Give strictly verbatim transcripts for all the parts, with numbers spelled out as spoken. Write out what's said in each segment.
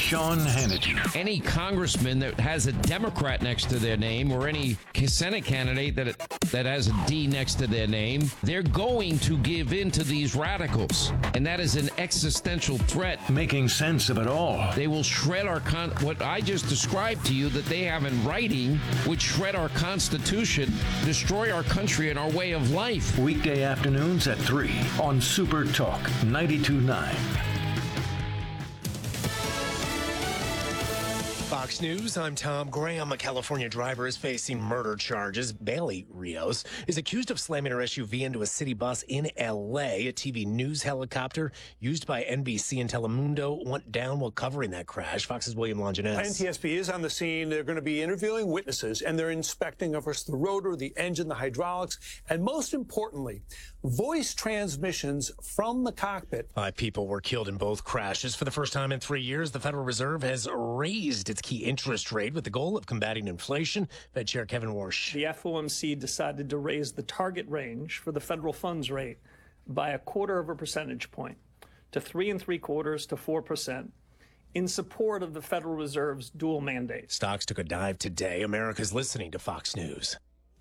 Sean Hannity. Any congressman that has a Democrat next to their name or any Senate candidate that that has a D next to their name, they're going to give in to these radicals. And that is an existential threat. Making sense of it all. They will shred our con- what I just described to you that they have in writing would shred our Constitution, destroy our country and our way of life. Weekday afternoons at three on Super Talk ninety-two point nine. Fox News, I'm Tom Graham. A California driver is facing murder charges. Bailey Rios is accused of slamming her S U V into a city bus in L A. A T V news helicopter used by N B C and Telemundo went down while covering that crash. Fox's William Longinus. N T S B is on the scene. They're going to be interviewing witnesses, and they're inspecting, of course, the rotor, the engine, the hydraulics, and most importantly, voice transmissions from the cockpit. Five people were killed in both crashes. For the first time in three years, the Federal Reserve has raised its key interest rate with the goal of combating inflation. Fed Chair Kevin Warsh. The F O M C decided to raise the target range for the federal funds rate by a quarter of a percentage point to three and three quarters to four percent in support of the Federal Reserve's dual mandate. Stocks took a dive today. America's listening to Fox News.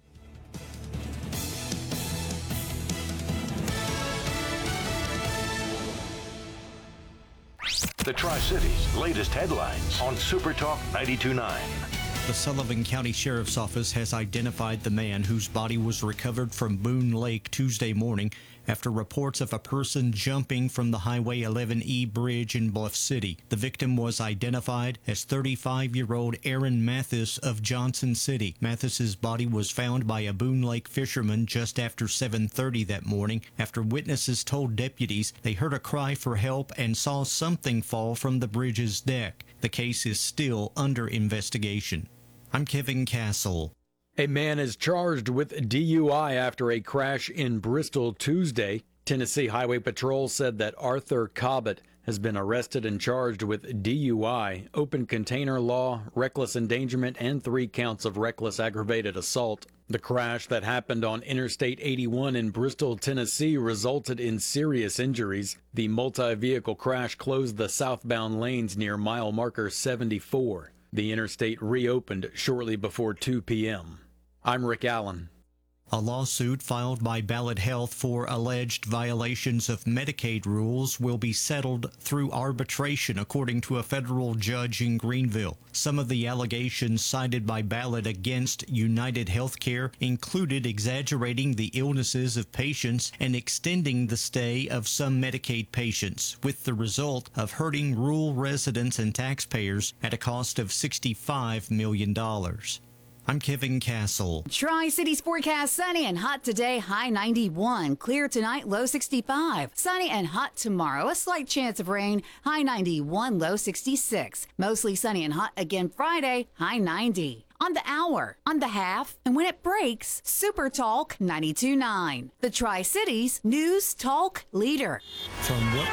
The Tri-Cities' latest headlines on Super Talk ninety-two point nine. The Sullivan County Sheriff's Office has identified the man whose body was recovered from Boone Lake Tuesday morning after reports of a person jumping from the Highway eleven E bridge in Bluff City. The victim was identified as thirty-five-year-old Aaron Mathis of Johnson City. Mathis's body was found by a Boone Lake fisherman just after seven thirty that morning after witnesses told deputies they heard a cry for help and saw something fall from the bridge's deck. The case is still under investigation. I'm Kevin Castle. A man is charged with D U I after a crash in Bristol Tuesday. Tennessee Highway Patrol said that Arthur Cobbett has been arrested and charged with D U I, open container law, reckless endangerment, and three counts of reckless aggravated assault. The crash that happened on Interstate eighty-one in Bristol, Tennessee, resulted in serious injuries. The multi-vehicle crash closed the southbound lanes near mile marker seventy-four. The interstate reopened shortly before two p.m. I'm Rick Allen. A lawsuit filed by Ballot Health for alleged violations of Medicaid rules will be settled through arbitration, according to a federal judge in Greenville. Some of the allegations cited by Ballot against United Healthcare included exaggerating the illnesses of patients and extending the stay of some Medicaid patients, with the result of hurting rural residents and taxpayers at a cost of sixty-five million dollars. I'm Kevin Castle. Tri-Cities forecast sunny and hot today, high ninety-one. Clear tonight, low sixty-five. Sunny and hot tomorrow, a slight chance of rain, high ninety-one, low sixty-six. Mostly sunny and hot again Friday, high ninety. On the hour, on the half, and when it breaks, Super Talk ninety-two point nine. The Tri-Cities News Talk Leader. From what